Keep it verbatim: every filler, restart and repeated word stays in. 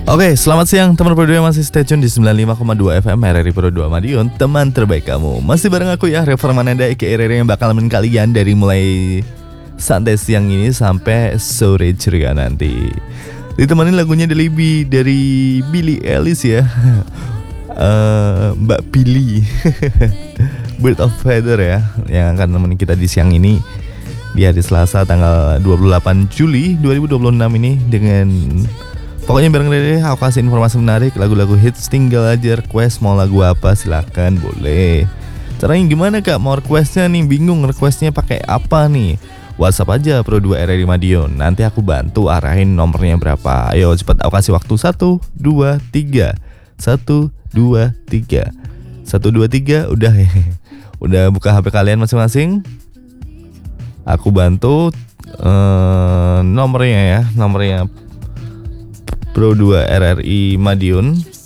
Oke, selamat siang teman Pro dua, masih stay tune di sembilan puluh lima koma dua F M R R I Pro dua Madiun, teman terbaik kamu. Masih bareng aku ya, Rever Mananda aka R R yang bakal nemenin kalian dari mulai santai siang ini sampai sore ceria nanti. Ditemenin lagunya dari Bi, dari Billie Eilish ya. uh, Mbak Billie. Bird of Feather ya, yang akan nemenin kita di siang ini di hari Selasa tanggal dua puluh delapan Juli dua ribu dua puluh enam ini dengan pokoknya bareng deh, aku kasih informasi menarik, lagu-lagu hits, tinggal aja request mau lagu apa silakan boleh. Caranya gimana kak? Mau requestnya nih, bingung requestnya pakai apa nih? WhatsApp aja Pro dua R R I Madiun, nanti aku bantu arahin nomornya berapa. Ayo cepat, aku kasih waktu satu, dua, tiga satu, dua, tiga satu, dua, tiga Udah ya, udah buka H P kalian masing-masing. Aku bantu uh, nomornya ya, nomornya Pro dua R R I Madiun